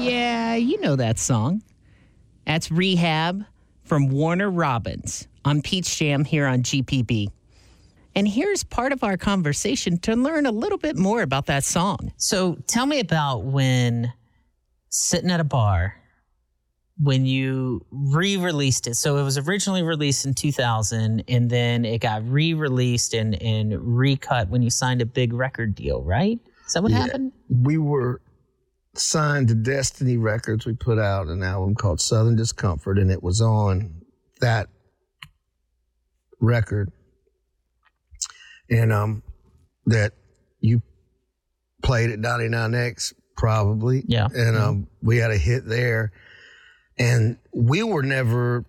Yeah, you know that song. That's Rehab from Warner Robins on Pete's Jam here on GPB. And here's part of our conversation to learn a little bit more about that song. So tell me about when sitting at a bar, when you re-released it. So it was originally released in 2000, and then it got re-released and recut when you signed a big record deal, right? Is that what happened? We were signed to Destiny Records. We put out an album called Southern Discomfort, and it was on that record. And that you played at 99X, probably. Yeah. And we had a hit there. And we were never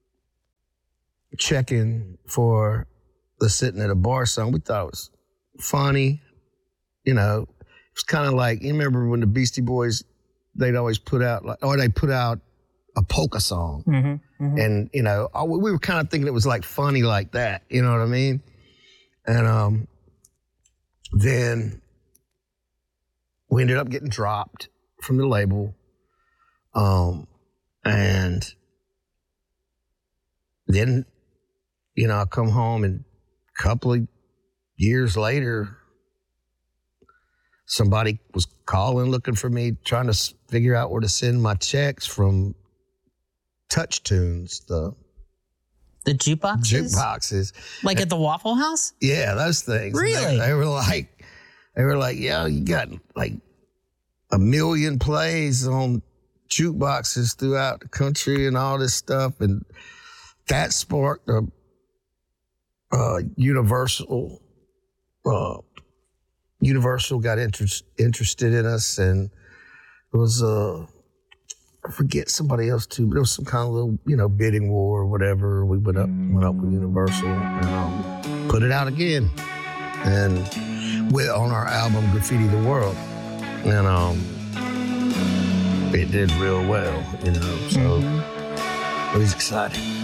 checking for the Sitting at a Bar song. We thought it was funny. You know, it was kind of like, you remember when the Beastie Boys, they'd always put out, they put out a polka song. Mm-hmm, mm-hmm. And, you know, we were kind of thinking it was like funny like that. You know what I mean? And then we ended up getting dropped from the label. And then, you know, I come home, and a couple of years later, somebody was calling, looking for me, trying to figure out where to send my checks from Touch Tunes, the jukeboxes? Jukeboxes. Like at the Waffle House? Yeah, those things. Really? They were like, yeah, you got like 1 million plays on jukeboxes throughout the country and all this stuff. And that sparked a Universal. Universal got interested in us, and it was I forget somebody else too, but it was some kind of little, you know, bidding war or whatever. We went up with Universal and put it out again, and on our album Graffiti the World, and it did real well, you know. So it was exciting.